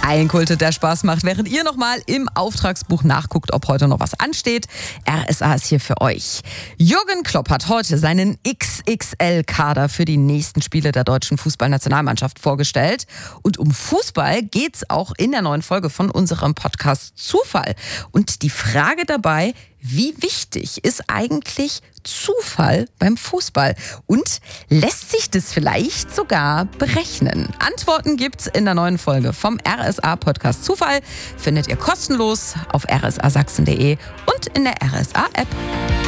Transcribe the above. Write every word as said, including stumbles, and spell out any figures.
Ein Kultet, der Spaß macht, während ihr nochmal im Auftragsbuch nachguckt, ob heute noch was ansteht. R S A ist hier für euch. Jürgen Klopp hat heute seinen X X L-Kader für die nächsten Spiele der deutschen Fußballnationalmannschaft vorgestellt. Und um Fußball geht's auch in der neuen Folge von unserem Podcast Zufall. Und die Frage dabei: Wie wichtig ist eigentlich Zufall beim Fußball? Und lässt sich das vielleicht sogar berechnen? Antworten gibt's in der neuen Folge vom R S A-Podcast Zufall. Findet ihr kostenlos auf r s a sachsen punkt d e und in der R S A-App.